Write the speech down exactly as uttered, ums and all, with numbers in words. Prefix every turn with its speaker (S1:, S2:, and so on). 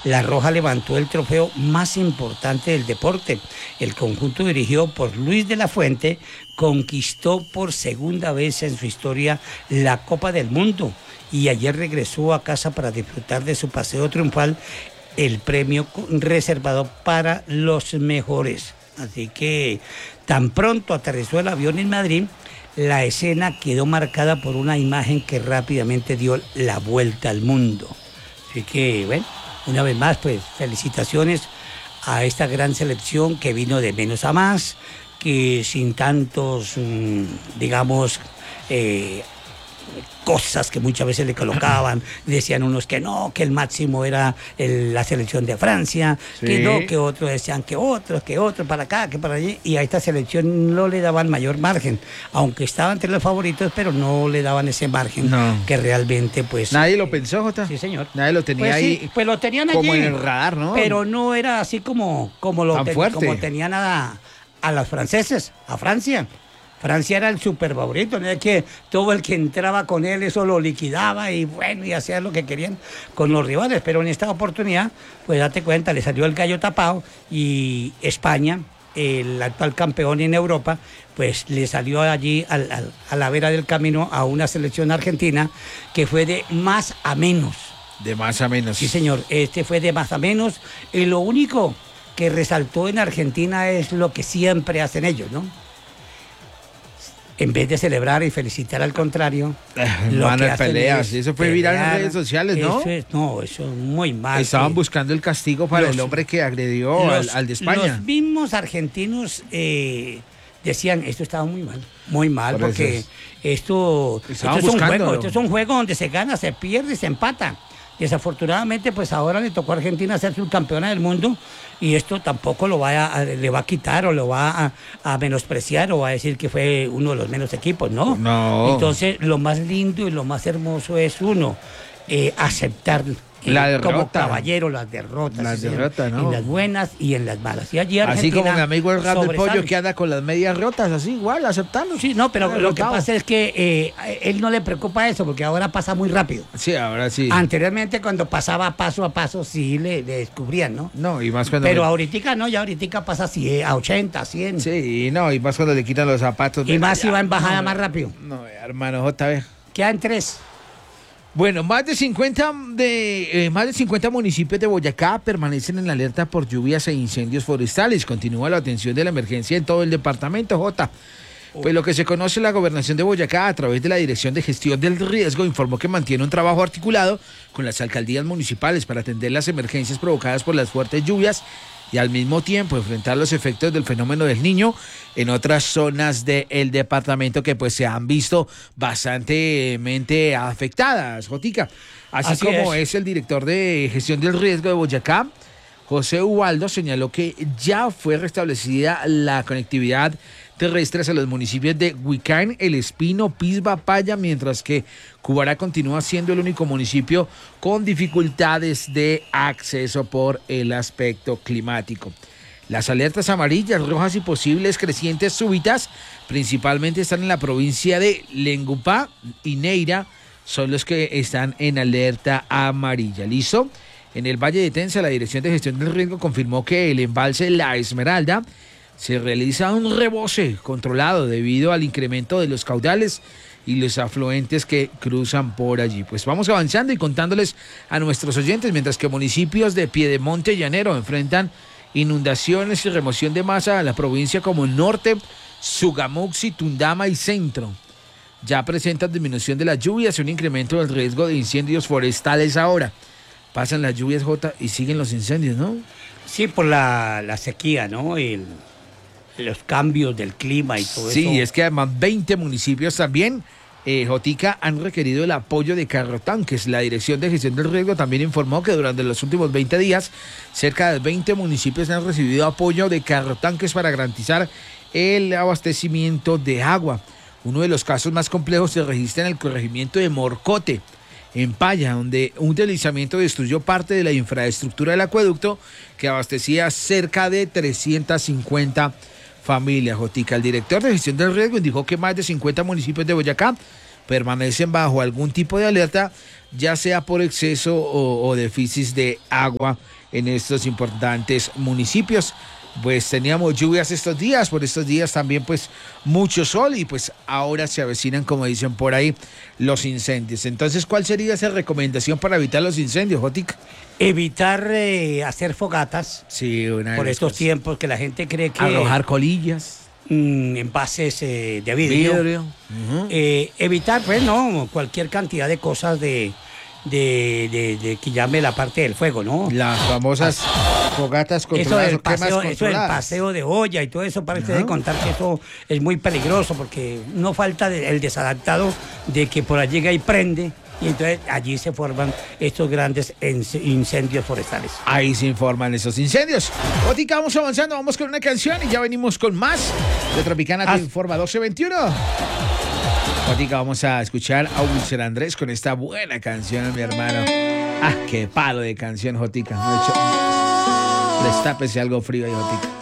S1: La Roja levantó el trofeo más importante del deporte. El conjunto dirigido por Luis de la Fuente conquistó por segunda vez en su historia la Copa del Mundo y ayer regresó a casa para disfrutar de su paseo triunfal, el premio reservado para los mejores. Así que tan pronto aterrizó el avión en Madrid, la escena quedó marcada por una imagen que rápidamente dio la vuelta al mundo. Así que, bueno, una vez más, pues felicitaciones a esta gran selección que vino de menos a más, que sin tantos, digamos, eh, cosas que muchas veces le colocaban, decían unos que no, que el máximo era el, la selección de Francia, sí. que no, que otros decían que otros, que otros para acá, que para allí, y a esta selección no le daban mayor margen, aunque estaba entre los favoritos, pero no le daban ese margen no. que realmente pues...
S2: Nadie eh, lo pensó, Jota.
S1: Sí, señor.
S2: Nadie lo tenía
S1: pues,
S2: ahí.
S1: Sí, pues lo tenían
S2: como
S1: allí.
S2: en el radar, ¿no?
S1: Pero no era así como, como, lo
S2: Tan
S1: ten,
S2: fuerte.
S1: como tenían a, a los franceses, a Francia. Francia era el super favorito, ¿no? Es que todo el que entraba con él eso lo liquidaba y bueno, y hacía lo que querían con los rivales, pero en esta oportunidad, pues date cuenta, le salió el gallo tapado y España, el actual campeón en Europa, pues le salió allí al, al, a la vera del camino a una selección argentina que fue de más a menos.
S2: De más a menos.
S1: Sí, señor, este fue de más a menos y lo único que resaltó en Argentina es lo que siempre hacen ellos, ¿no? En vez de celebrar y felicitar al contrario,
S2: eh,
S1: lo
S2: que
S1: hacen
S2: peleas.
S1: es
S2: Eso fue
S1: pelear,
S2: viral en redes sociales, ¿no?
S1: Eso es, no, eso es muy mal.
S2: Estaban
S1: sí.
S2: buscando el castigo para los, el hombre que agredió
S1: los,
S2: al, al de España.
S1: Los mismos argentinos eh, decían, esto estaba muy mal, muy mal, Por porque esto, esto, es un juego, esto es un juego donde se gana, se pierde y se empata. Desafortunadamente, pues ahora le tocó a Argentina ser subcampeona del mundo y esto tampoco lo va a, le va a quitar o lo va a, a menospreciar o va a decir que fue uno de los menos equipos, ¿no?
S2: No.
S1: Entonces, lo más lindo y lo más hermoso es uno, eh, aceptar eh,
S2: la derrota.
S1: Como caballero las derrotas.
S2: Las
S1: ¿sí?
S2: derrotas, ¿no?
S1: En las buenas y en las malas. Y allí
S2: así como mi amigo el Gato del Pollo que anda con las medias rotas, así igual, aceptando.
S1: Sí, no, pero lo que pasa es que eh, a él no le preocupa eso, porque ahora pasa muy rápido.
S2: Sí, ahora sí.
S1: Anteriormente, cuando pasaba paso a paso, sí le, le descubrían, ¿no?
S2: No, y más cuando...
S1: Pero me... ahorita no, ya ahorita pasa así, a ochenta, cien.
S2: Sí, no, y más cuando le quitan los zapatos.
S1: Y más si va en bajada no, más rápido.
S2: No, hermano, J B.
S1: Quedan tres.
S2: Bueno, más de cincuenta de eh, más de cincuenta municipios de Boyacá permanecen en alerta por lluvias e incendios forestales. Continúa la atención de la emergencia en todo el departamento, J. Pues lo que se conoce la Gobernación de Boyacá a través de la Dirección de Gestión del Riesgo informó que mantiene un trabajo articulado con las alcaldías municipales para atender las emergencias provocadas por las fuertes lluvias y al mismo tiempo enfrentar los efectos del fenómeno del Niño en otras zonas del departamento que pues se han visto bastantemente afectadas, Jotica. Así, Así como es. es el director de Gestión del Riesgo de Boyacá, José Ubaldo, señaló que ya fue restablecida la conectividad terrestres a los municipios de Huicán, El Espino, Pisba, Paya, mientras que Cubará continúa siendo el único municipio con dificultades de acceso por el aspecto climático. Las alertas amarillas, rojas y posibles crecientes súbitas principalmente están en la provincia de Lengupá y Neira, son los que están en alerta amarilla. ¿Listo? En el Valle de Tensa, la Dirección de Gestión del Riesgo confirmó que el embalse La Esmeralda se realiza un rebose controlado debido al incremento de los caudales y los afluentes que cruzan por allí. Pues vamos avanzando y contándoles a nuestros oyentes, mientras que municipios de Piedemonte y Llanero enfrentan inundaciones y remoción de masa a la provincia como Norte, Sugamuxi, Tundama y Centro. Ya presentan disminución de las lluvias y un incremento del riesgo de incendios forestales ahora. Pasan las lluvias, Jota, y siguen los incendios, ¿no?
S1: Sí, por la, la sequía, ¿no? El... los cambios del clima y todo
S2: sí,
S1: eso.
S2: Sí, es que además veinte municipios también, eh, Jotica, han requerido el apoyo de carrotanques. La Dirección de Gestión del Riesgo también informó que durante los últimos veinte días, cerca de veinte municipios han recibido apoyo de carrotanques para garantizar el abastecimiento de agua. Uno de los casos más complejos se registra en el corregimiento de Morcote, en Paya, donde un deslizamiento destruyó parte de la infraestructura del acueducto que abastecía cerca de trescientas cincuenta familia, Jotica. El director de Gestión del Riesgo indicó que más de cincuenta municipios de Boyacá permanecen bajo algún tipo de alerta ya sea por exceso o, o déficit de agua en estos importantes municipios. Pues teníamos lluvias estos días, por estos días también pues mucho sol y pues ahora se avecinan, como dicen por ahí, los incendios. Entonces, ¿cuál sería esa recomendación para evitar los incendios, Jotica?
S1: Evitar eh, hacer fogatas.
S2: Sí, una de
S1: por
S2: las
S1: estos
S2: cosas.
S1: tiempos que la gente cree que
S2: Arrojar colillas.
S1: mm, envases eh, de vidrio.
S2: Vidrio. Ujú.
S1: Eh, evitar, pues no, cualquier cantidad de cosas de, de, de, de que llame la parte del fuego, ¿no?
S2: Las famosas fogatas
S1: Eso
S2: controladas
S1: del,
S2: o quemas
S1: paseo, eso del
S2: controladas.
S1: paseo de olla y todo eso, para usted
S2: Ajá.
S1: de contar que eso es muy peligroso porque no falta de- el desadaptado de que por allí llega y prende y entonces allí se forman estos grandes ins- incendios forestales.
S2: Ahí se informan esos incendios. Jotica, vamos avanzando, vamos con una canción y ya venimos con más de Tropicana Te
S1: Ah.
S2: Informa doce veintiuno. Jotica, vamos a escuchar a Wilson Andrés con esta buena canción, mi hermano. Ah, qué palo de canción, Jotica. No he hecho... Destápese algo frío ahí, Jotica.